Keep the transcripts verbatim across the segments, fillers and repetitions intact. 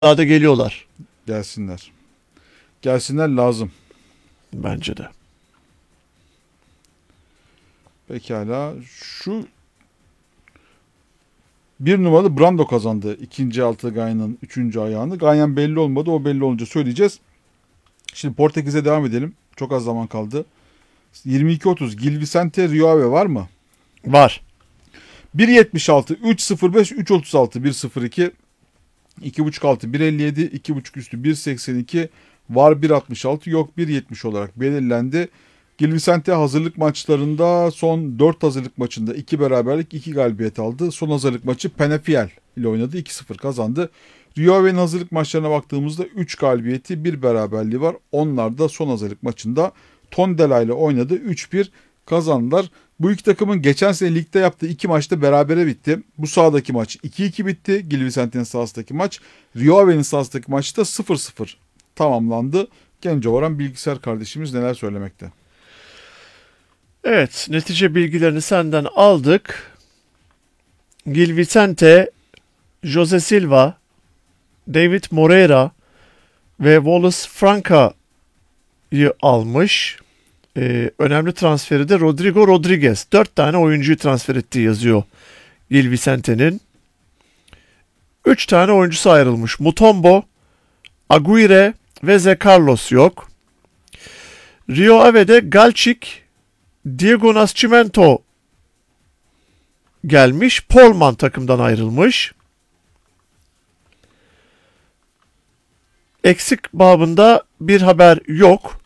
Daha da geliyorlar. Gelsinler. Gelsinler lazım. Bence de. Pekala. Şu bir numaralı Brando kazandı. İkinci altı Ganyan'ın üçüncü ayağını. Ganyan belli olmadı. O belli olunca söyleyeceğiz. Şimdi Portekiz'e devam edelim. Çok az zaman kaldı. yirmi iki otuz Gil Vicente Rioave var mı? Var. bir yetmiş altı, üç sıfır beş, üç otuz altı, bir sıfır iki, iki buçuk altı, bir elli yedi, iki buçuk üstü bir seksen iki, var bir altmış altı, yok bir yetmiş olarak belirlendi. Gil Vicente hazırlık maçlarında son dört hazırlık maçında iki beraberlik iki galibiyet aldı. Son hazırlık maçı Penafiel ile oynadı. iki sıfır kazandı. Rioave'nin hazırlık maçlarına baktığımızda üç galibiyeti bir beraberliği var. Onlar da son hazırlık maçında Tondela ile oynadı. üç bir kazandılar. Bu iki takımın geçen sene ligde yaptığı iki maçta berabere bitti. Bu sahadaki maç iki iki bitti. Gil Vicente'nin sahasındaki maç. Rioave'nin sahasındaki maçta sıfır sıfır tamamlandı. Gencovaran bilgisayar kardeşimiz neler söylemekte? Evet, netice bilgilerini senden aldık. Gil Vicente, Jose Silva, David Moreira ve Wallace Franca'yı almış. Ee, önemli transferi de Rodrigo Rodriguez. Dört tane oyuncuyu transfer ettiği yazıyor Gil Vicente'nin. Üç tane oyuncusu ayrılmış. Mutombo, Aguirre ve Ze Carlos yok. Rio Ave'de Galçik, Diego Nascimento gelmiş. Polman takımdan ayrılmış. Eksik babında bir haber yok.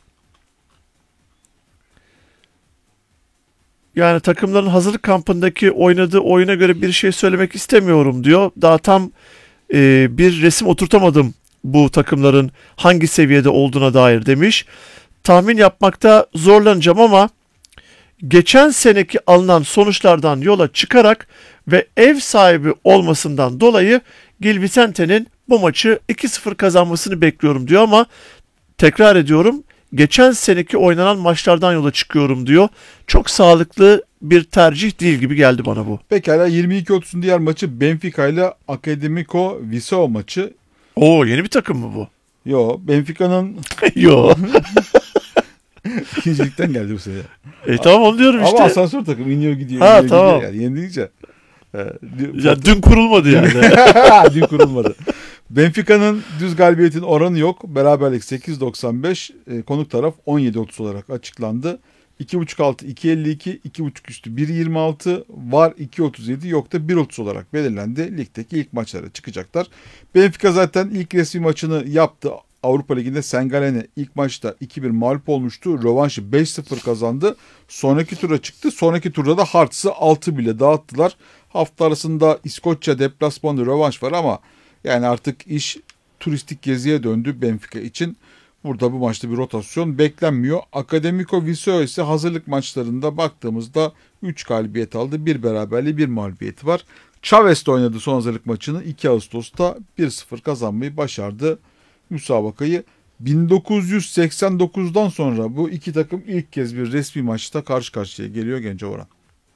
Yani takımların hazırlık kampındaki oynadığı oyuna göre bir şey söylemek istemiyorum diyor. Daha tam e, bir resim oturtamadım bu takımların hangi seviyede olduğuna dair demiş. Tahmin yapmakta zorlanacağım ama geçen seneki alınan sonuçlardan yola çıkarak ve ev sahibi olmasından dolayı Gil Vicente'nin bu maçı iki sıfır kazanmasını bekliyorum diyor ama tekrar ediyorum, geçen seneki oynanan maçlardan yola çıkıyorum diyor. Çok sağlıklı bir tercih değil gibi geldi bana bu. Pekala, yirmi iki otuzun diğer maçı Benfica ile Academico Viseu maçı. Oo, yeni bir takım mı bu? Yo, Benfica'nın Yo. ikincilikten geldi bu sene. E tamam, onu diyorum işte. Ama asansör takım iniyor gidiyor. Ha, iniyor, tamam. Gidiyor yani. Yenilince. Ya dün kurulmadı yani. Dün kurulmadı. Benfica'nın düz galibiyetin oranı yok. Beraberlik sekiz doksan beş. E, konuk taraf on yedi otuz olarak açıklandı. iki buçuk altı, iki elli iki, iki buçuk üstü bir yirmi altı, var iki otuz yedi, yok da bir otuz olarak belirlendi. Ligdeki ilk maçlara çıkacaklar. Benfica zaten ilk resmi maçını yaptı. Avrupa Ligi'nde Sengalen'e ilk maçta iki bir mağlup olmuştu. Rövanşı beş sıfır kazandı. Sonraki tura çıktı. Sonraki turda da Hearts'ı altı bile dağıttılar. Hafta arasında İskoçya deplasmanı rövanş var ama yani artık iş turistik geziye döndü Benfica için. Burada bu maçta bir rotasyon beklenmiyor. Academico Viseu ise hazırlık maçlarında baktığımızda üç galibiyet aldı. bir beraberliği, bir mağlubiyeti var. Chavez'de oynadı son hazırlık maçını. iki Ağustos'ta bir sıfır kazanmayı başardı müsabakayı. bin dokuz yüz seksen dokuzdan sonra bu iki takım ilk kez bir resmi maçta karşı karşıya geliyor Gencovaran.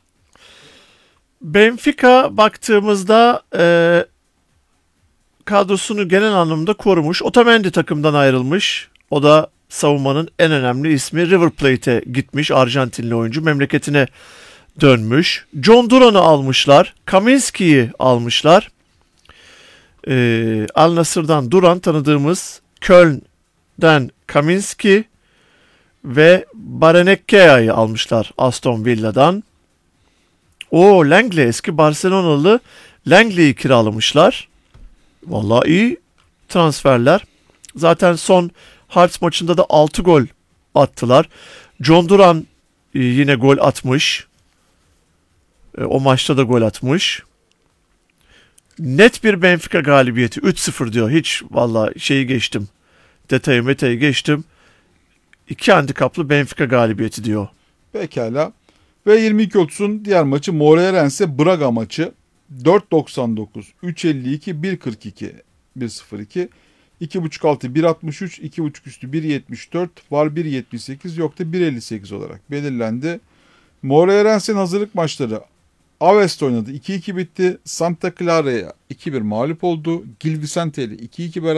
Benfica baktığımızda e, kadrosunu genel anlamda korumuş. Otamendi takımdan ayrılmış. O da savunmanın en önemli ismi. River Plate'e gitmiş. Arjantinli oyuncu memleketine dönmüş. John Duran'ı almışlar. Kaminski'yi almışlar. Ee, Al Nassr'dan Duran tanıdığımız, Köln'den Kaminski ve Baranekkea'yı almışlar Aston Villa'dan. O Langley, eski Barcelonalı Langley'i kiralamışlar. Vallahi iyi transferler. Zaten son Hearts maçında da altı gol attılar. John Duran e, yine gol atmış. E, o maçta da gol atmış. Net bir Benfica galibiyeti. üç sıfır diyor. Hiç vallahi şeyi geçtim. Detayı metayı geçtim. İki handikaplı Benfica galibiyeti diyor. Pekala. Ve yirmi iki otuzun diğer maçı Moreirense Braga maçı. dört doksan dokuz, üç elli iki, bir kırk iki, bir sıfır iki, iki buçuk altı, bir altmış üç, iki buçuk üstü bir yetmiş dört, var bir yetmiş sekiz, yok da bir elli sekiz olarak belirlendi. Moreirense'nin hazırlık maçları Aves'te oynadı. iki iki bitti. Santa Clara'ya iki bir mağlup oldu. Gil Vicente ile iki iki beraber.